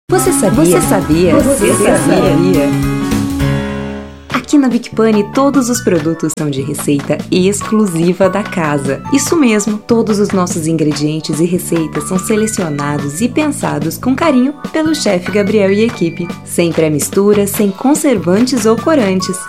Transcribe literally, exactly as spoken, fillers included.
Você sabia? Você sabia? Você sabia? Aqui na Vic Pane, todos os produtos são de receita exclusiva da casa. Isso mesmo, todos os nossos ingredientes e receitas são selecionados e pensados com carinho pelo chefe Gabriel e equipe. Sem pré-mistura, sem conservantes ou corantes.